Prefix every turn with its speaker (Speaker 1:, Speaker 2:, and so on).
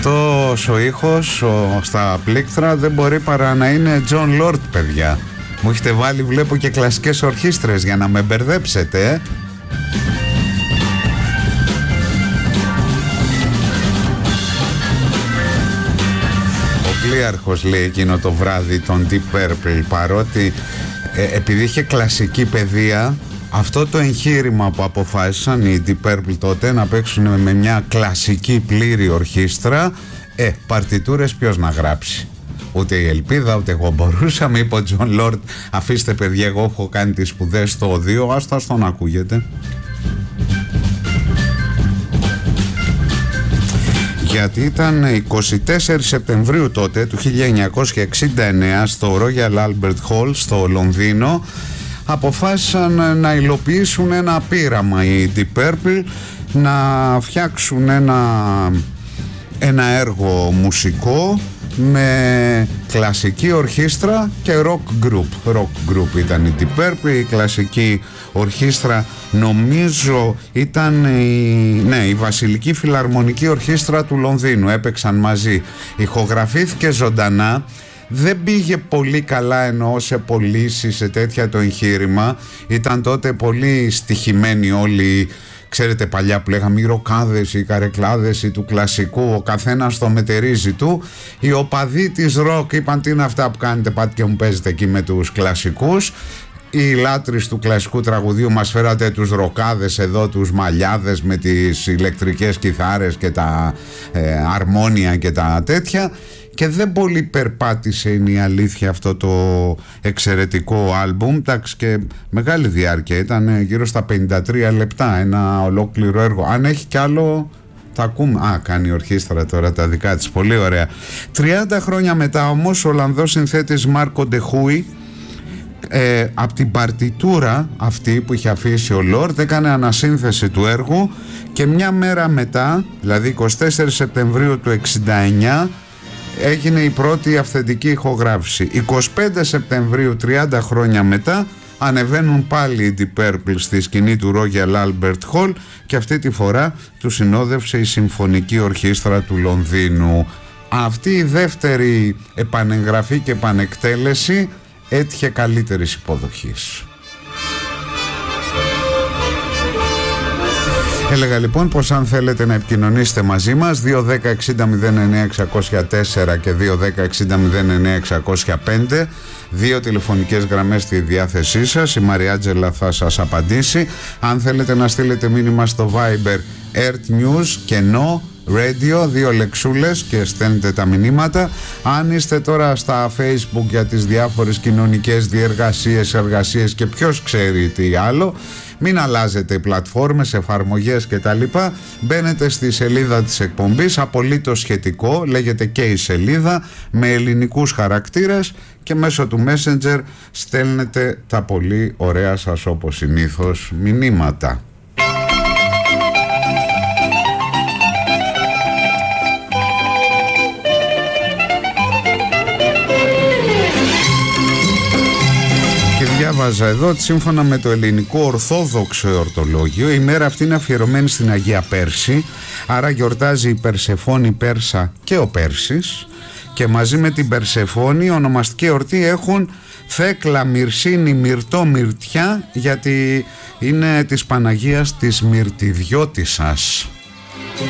Speaker 1: Αυτός ο ήχος στα πλήκτρα δεν μπορεί παρά να είναι John Lord, παιδιά. Μου έχετε βάλει, βλέπω, και κλασικές ορχήστρες για να με μπερδέψετε. Ο Πλοίαρχος λέει εκείνο το βράδυ τον Deep Purple, παρότι επειδή είχε κλασική παιδεία, αυτό το εγχείρημα που αποφάσισαν οι Deep Purple τότε να παίξουν με μια κλασική πλήρη ορχήστρα, παρτιτούρες ποιος να γράψει? Ούτε η Ελπίδα, ούτε εγώ μπορούσαμε. Είπε ο Τζον Λόρντ, αφήστε παιδιά, εγώ έχω κάνει τις σπουδές στο οδείο, άστα στον ακούγεται. Γιατί ήταν 24 Σεπτεμβρίου τότε του 1969 στο Royal Albert Hall στο Λονδίνο, αποφάσισαν να υλοποιήσουν ένα πείραμα οι Deep Purple, να φτιάξουν ένα έργο μουσικό με κλασική ορχήστρα και rock group. Rock group ήταν η Deep Purple, η κλασική ορχήστρα νομίζω ήταν η Βασιλική Φιλαρμονική Ορχήστρα του Λονδίνου. Έπαιξαν μαζί, ηχογραφήθηκε ζωντανά. Δεν πήγε πολύ καλά, εννοώ σε πωλήσεις, σε τέτοια το εγχείρημα. Ήταν τότε πολύ στοιχημένοι όλοι. Ξέρετε παλιά που λέγαμε οι ροκάδες, οι καρεκλάδες, οι του κλασικού, ο καθένας το μετερίζει του. Οι οπαδοί της ροκ είπαν, τι είναι αυτά που κάνετε, πάτε και μου παίζετε εκεί με τους κλασικούς. Οι λάτρεις του κλασικού τραγουδίου μας φέρατε τους ροκάδες εδώ, τους μαλλιάδες με τις ηλεκτρικές κιθάρες και τα αρμόνια και τα τέτοια. Και δεν πολύ περπάτησε, είναι η αλήθεια, αυτό το εξαιρετικό άλμπουμ. Εντάξει, και μεγάλη διάρκεια, ήταν γύρω στα 53 λεπτά, ένα ολόκληρο έργο. Αν έχει κι άλλο θα ακούμε. Κάνει η ορχήστρα τώρα τα δικά της, πολύ ωραία. 30 χρόνια μετά όμως ο Ολλανδός συνθέτης Μάρκο Ντεχούι, από την παρτιτούρα αυτή που είχε αφήσει ο Λόρντ, έκανε ανασύνθεση του έργου και μια μέρα μετά, δηλαδή 24 Σεπτεμβρίου του 69, έγινε η πρώτη αυθεντική ηχογράφηση. 25 Σεπτεμβρίου, 30 χρόνια μετά, ανεβαίνουν πάλι οι Deep Purple στη σκηνή του Royal Albert Hall και αυτή τη φορά του συνόδευσε η Συμφωνική Ορχήστρα του Λονδίνου. Αυτή η δεύτερη επανεγγραφή και επανεκτέλεση έτυχε καλύτερης υποδοχής. Έλεγα λοιπόν πως αν θέλετε να επικοινωνήσετε μαζί μας, 2-10-60-09-604 και 2-10-60-09-605, δύο τηλεφωνικές γραμμές στη διάθεσή σας. Η Μαριάτζελα θα σας απαντήσει. Αν θέλετε να στείλετε μήνυμα στο Viber Earth News και No Radio, δύο λεξούλες, και στέλνετε τα μηνύματα. Αν είστε τώρα στα Facebook για τις διάφορες κοινωνικές διεργασίες, εργασίες και ποιος ξέρει τι άλλο, μην αλλάζετε πλατφόρμες, εφαρμογές κτλ. Μπαίνετε στη σελίδα της εκπομπής, απολύτως σχετικό, λέγεται και η σελίδα, με ελληνικούς χαρακτήρες, και μέσω του Messenger στέλνετε τα πολύ ωραία σας, όπως συνήθως, μηνύματα. Διάβαζα εδώ ότι σύμφωνα με το ελληνικό ορθόδοξο εορτολόγιο η μέρα αυτή είναι αφιερωμένη στην Αγία Πέρση, άρα γιορτάζει η Περσεφόνη Πέρσα και ο Πέρσης, και μαζί με την Περσεφόνη ονομαστική εορτή έχουν Θέκλα, Μυρσίνη, Μυρτό, Μυρτιά, γιατί είναι της Παναγίας της Μυρτιδιώτισσας.